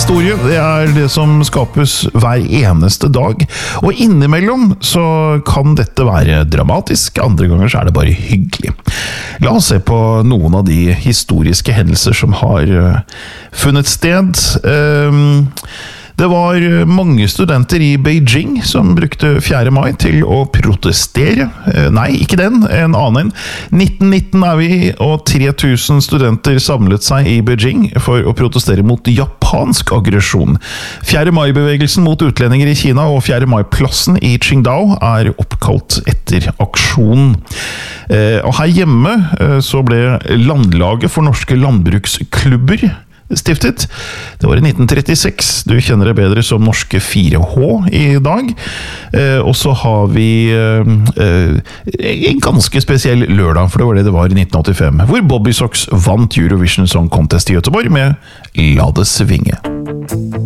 historie, det det som skapes hver eneste dag. Og innimellom så kan dette være dramatisk, andre ganger så det bare hyggelig. La oss se på noen av de historiske hendelser som har funnet sted. Det var mange studenter i Beijing som brukte 4. mai til å protestere. Nei, ikke den, en annen. 1919 vi, og 3000 studenter samlet seg i Beijing for å protestere mot japansk aggresjon. 4. mai-bevegelsen mot utlendinger i Kina og 4. mai-plassen i Qingdao oppkalt etter aksjonen. Og her hjemme så ble Landlaget for norske landbruksklubber stiftet. Det var i 1936. Du kjenner det bedre som norske 4H i dag. Og så har vi en ganske spesiell lørdag, for det var det var i 1985, hvor Bobby Sox vant Eurovision Song Contest i Göteborg med La det svinge.